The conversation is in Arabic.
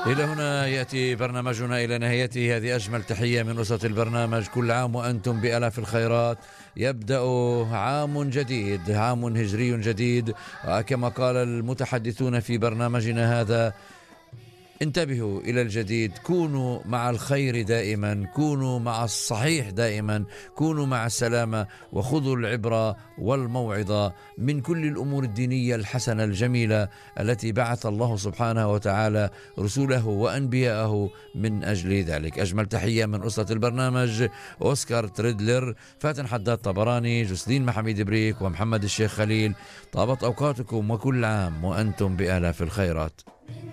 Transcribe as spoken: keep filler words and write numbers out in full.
إلى هنا يأتي برنامجنا إلى نهايته. هذه أجمل تحية من أسرة البرنامج. كل عام وأنتم بألاف الخيرات. يبدأ عام جديد، عام هجري جديد، وكما قال المتحدثون في برنامجنا هذا: انتبهوا إلى الجديد، كونوا مع الخير دائما، كونوا مع الصحيح دائما، كونوا مع السلامة، وخذوا العبرة والموعظة من كل الأمور الدينية الحسنة الجميلة التي بعث الله سبحانه وتعالى رسوله وأنبياءه من أجل ذلك. أجمل تحية من أسرة البرنامج: أوسكار تريدلر، فاتن حداد طبراني، جسلين محمد بريك، ومحمد الشيخ خليل. طابت أوقاتكم، وكل عام وأنتم بآلاف الخيرات.